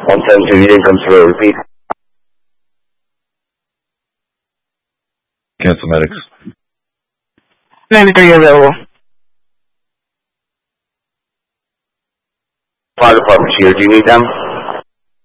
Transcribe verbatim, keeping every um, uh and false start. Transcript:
one seven two, you didn't come through. Repeat. Cancel medics. ninety-three available. Fire department here. Do you need them?